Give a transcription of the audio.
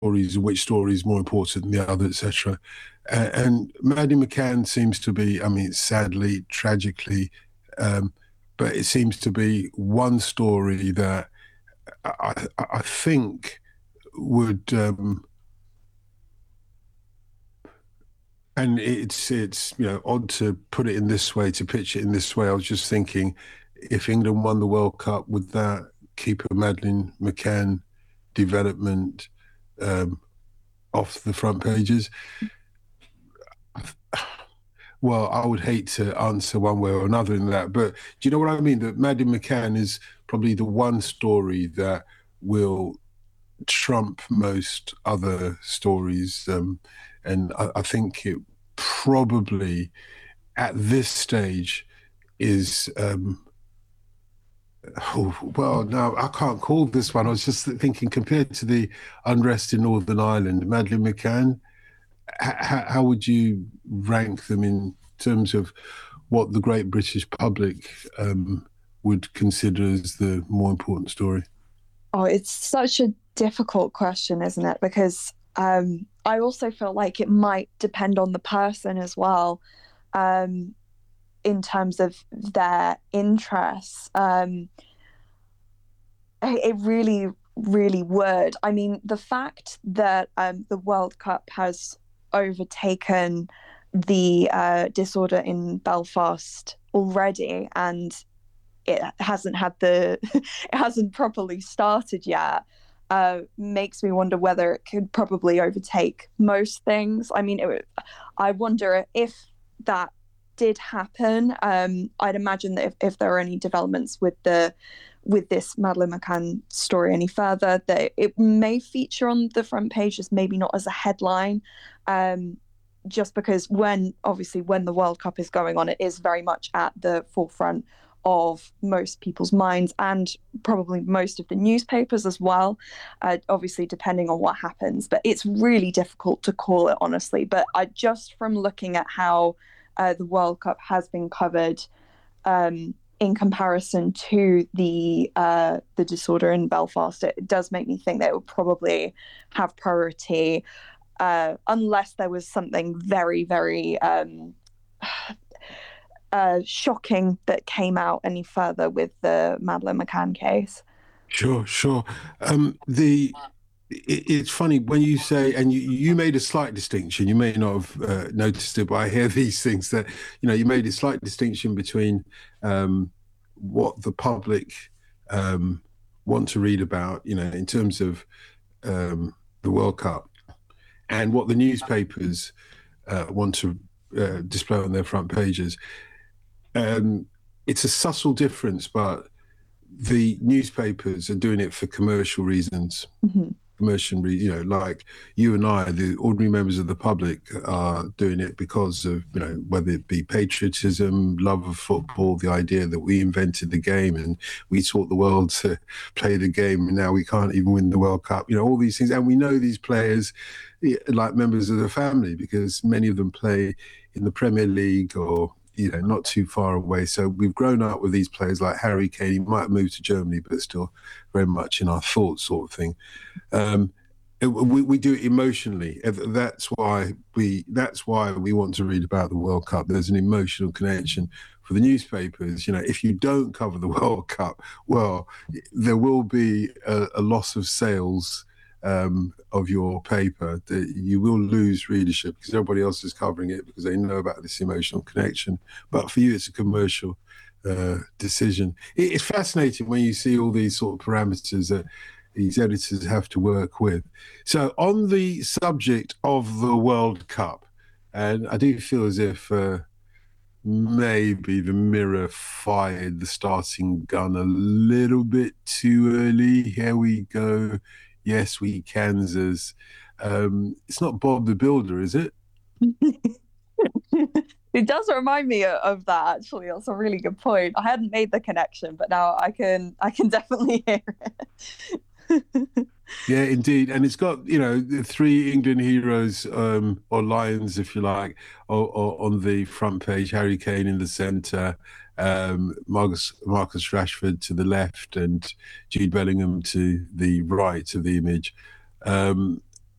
stories and which story is more important than the other, etc. And Maddie McCann seems to be, I mean, sadly, tragically, but it seems to be one story that I think would, and it's odd to put it in this way, to pitch it in this way. I was just thinking, if England won the World Cup, would that keep a Madeleine McCann development off the front pages? Well, I would hate to answer one way or another in that, but do you know what I mean? That Madeleine McCann is probably the one story that will trump most other stories, and I think it probably at this stage is. Well, no, I can't call this one. I was just thinking, compared to the unrest in Northern Ireland, Madeleine McCann, how would you rank them in terms of what the great British public would consider as the more important story? Oh, it's such a difficult question, isn't it? Because I also feel like it might depend on the person as well, um, in terms of their interests. It really, really would. I mean, the fact that the World Cup has overtaken the disorder in Belfast already, and it hasn't had the it hasn't properly started yet, makes me wonder whether it could probably overtake most things. I mean, I wonder if that did happen. I'd imagine that if there are any developments with this Madeleine McCann story any further, that it may feature on the front pages, maybe not as a headline. Just because when the World Cup is going on, it is very much at the forefront of most people's minds and probably most of the newspapers as well, obviously depending on what happens. But it's really difficult to call it, honestly. But just from looking at how the World Cup has been covered, in comparison to the disorder in Belfast, it does make me think that it would probably have priority, unless there was something very, very shocking that came out any further with the Madeleine McCann case. Sure, sure. It's funny when you say, and you made a slight distinction. You may not have noticed it, but I hear these things that you made a slight distinction between what the public want to read about, in terms of the World Cup, and what the newspapers want to display on their front pages. It's a subtle difference, but the newspapers are doing it for commercial reasons. Mm-hmm. Like you and I, the ordinary members of the public, are doing it because of, whether it be patriotism, love of football, the idea that we invented the game and we taught the world to play the game, and now we can't even win the World Cup, all these things. And we know these players like members of the family, because many of them play in the Premier League or not too far away. So we've grown up with these players like Harry Kane. He might have moved to Germany, but still very much in our thoughts, sort of thing. We do it emotionally. That's why we want to read about the World Cup. There's an emotional connection. For the newspapers, if you don't cover the World Cup, well, there will be a loss of sales of your paper, that you will lose readership because everybody else is covering it because they know about this emotional connection. But for you, it's a commercial decision. It's fascinating when you see all these sort of parameters that these editors have to work with. So on the subject of the World Cup, and I do feel as if maybe the Mirror fired the starting gun a little bit too early. Here we go. Yes, we Kansas. It's not Bob the Builder, is it? It does remind me of that, actually. That's a really good point. I hadn't made the connection, but now I can definitely hear it. Yeah, indeed. And it's got, the three England heroes, or lions, if you like, on the front page. Harry Kane in the centre, Marcus Rashford to the left, and Jude Bellingham to the right of the image.